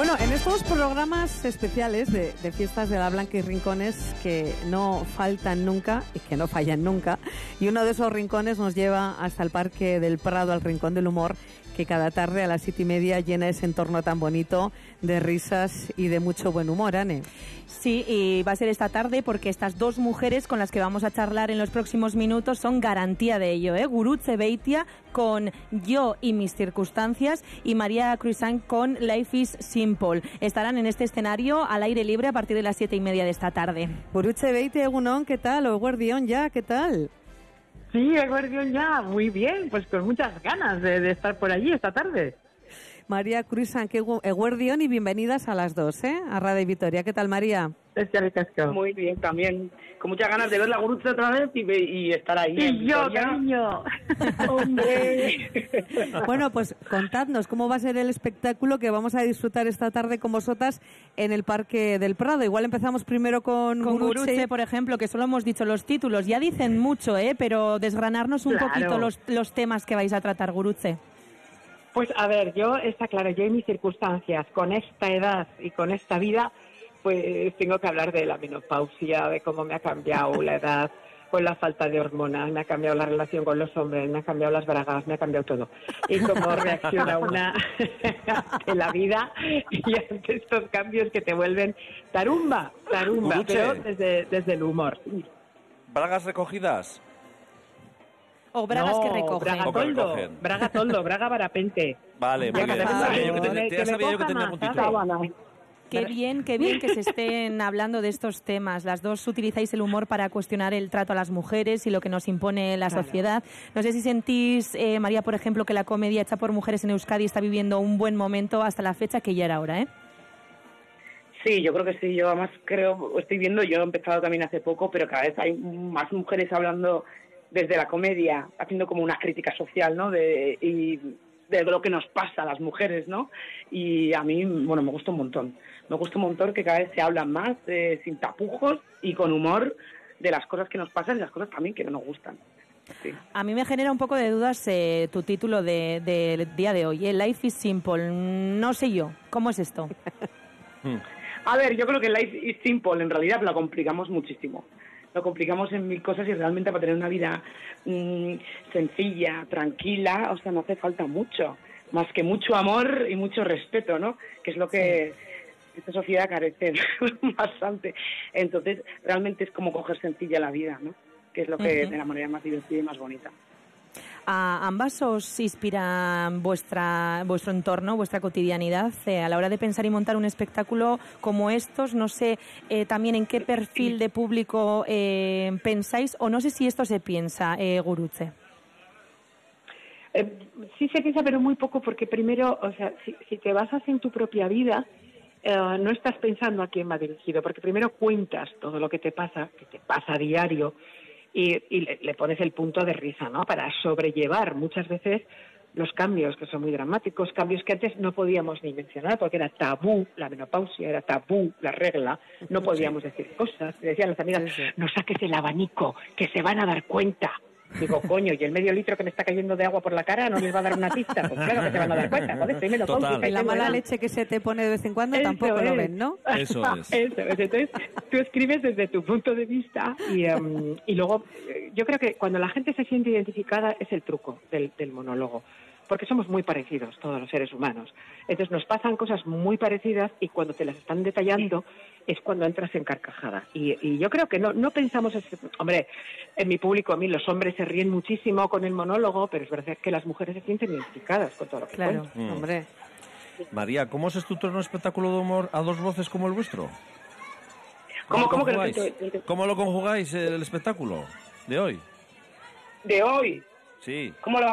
Bueno, en estos programas especiales de Fiestas de la Blanca y Rincones que no faltan nunca y que no fallan nunca, y uno de esos rincones nos lleva hasta el Parque del Prado, al Rincón del Humor, que cada tarde a las 7:30 llena ese entorno tan bonito de risas y de mucho buen humor, Ane. Sí, y va a ser esta tarde porque estas dos mujeres con las que vamos a charlar en los próximos minutos son garantía de ello, ¿eh? Gurutze Beitia con Yo y mis circunstancias y María Cruikshank con Life is Simple. Estarán en este escenario al aire libre a partir de las 7:30 de esta tarde. Gurutze Beitia, egunon, ¿qué tal? O guardión ya, ¿qué tal? Sí, el guardión ya, muy bien, pues con muchas ganas de estar por allí esta tarde. María Cruikshank, eguerdión y bienvenidas a las dos, a Radio Vitoria. ¿Qué tal, María? Muy bien, también. Con muchas ganas de ver la Gurutze otra vez y estar ahí. Y yo, cariño. ¡Hombre! Bueno, pues contadnos cómo va a ser el espectáculo que vamos a disfrutar esta tarde con vosotras en el Parque del Prado. Igual empezamos primero con Gurutze, por ejemplo, que solo hemos dicho los títulos. Ya dicen mucho, pero desgranarnos un poquito los temas que vais a tratar, Gurutze. Pues a ver, está claro, yo en mis circunstancias, con esta edad y con esta vida, pues tengo que hablar de la menopausia, de cómo me ha cambiado la edad, con la falta de hormonas, me ha cambiado la relación con los hombres, me ha cambiado las bragas, me ha cambiado todo. Y cómo reacciona una ante la vida y ante estos cambios que te vuelven tarumba, pero desde el humor. ¿Bragas recogidas? O bragas que recogen. Braga toldo, braga varapente. Vale, muy bien. Ya sabía yo que tenía algún título. Qué bien que se estén hablando de estos temas. Las dos utilizáis el humor para cuestionar el trato a las mujeres y lo que nos impone la sociedad. No sé si sentís, María, por ejemplo, que la comedia hecha por mujeres en Euskadi está viviendo un buen momento hasta la fecha, que ya era hora, ¿eh? Sí, yo creo que sí. Yo además estoy viendo, yo he empezado también hace poco, pero cada vez hay más mujeres hablando desde la comedia, haciendo como una crítica social, ¿no? De lo que nos pasa a las mujeres, ¿no? Y a mí, bueno, me gusta un montón. Me gusta un montón que cada vez se hablan más, sin tapujos y con humor, de las cosas que nos pasan y las cosas también que no nos gustan. Sí. A mí me genera un poco de dudas tu título del día de hoy, Life is Simple. No sé yo, ¿cómo es esto? A ver, yo creo que Life is Simple en realidad la complicamos muchísimo. Lo complicamos en mil cosas y realmente para tener una vida sencilla, tranquila, o sea, no hace falta mucho, más que mucho amor y mucho respeto, ¿no? Que es lo que esta sociedad carece bastante. Entonces, realmente es como coger sencilla la vida, ¿no? Que es lo que de la manera más divertida y más bonita. ¿A ambas os inspira vuestro entorno, vuestra cotidianidad? A la hora de pensar y montar un espectáculo como estos, no sé también en qué perfil de público pensáis, o no sé si esto se piensa, Gurutze. Sí se piensa, pero muy poco, porque primero, o sea, si te basas en tu propia vida, no estás pensando a quién va dirigido, porque primero cuentas todo lo que te pasa a diario, y le pones el punto de risa, ¿no? Para sobrellevar muchas veces los cambios que son muy dramáticos, cambios que antes no podíamos ni mencionar porque era tabú la menopausia, era tabú la regla, no podíamos decir cosas. Le decían las amigas, no saques el abanico, que se van a dar cuenta. Digo, coño, ¿y el medio litro que me está cayendo de agua por la cara no les va a dar una pista? Pues claro que se van a dar cuenta, joder, estoy menopáusica. Y la mala leche que se te pone de vez en cuando tampoco lo ven, ¿no? Eso es. Entonces, tú escribes desde tu punto de vista y luego, yo creo que cuando la gente se siente identificada es el truco del monólogo, porque somos muy parecidos todos los seres humanos. Entonces nos pasan cosas muy parecidas y cuando te las están detallando es cuando entras en carcajada. Y yo creo que no pensamos... Hombre, en mi público, a mí los hombres se ríen muchísimo con el monólogo, pero es verdad que las mujeres se sienten identificadas con todo lo que Claro, cuento. hombre. María, ¿cómo se estructura un espectáculo de humor a dos voces como el vuestro? ¿Cómo que no ¿Cómo lo conjugáis el espectáculo de hoy? ¿De hoy? Sí. ¿Cómo lo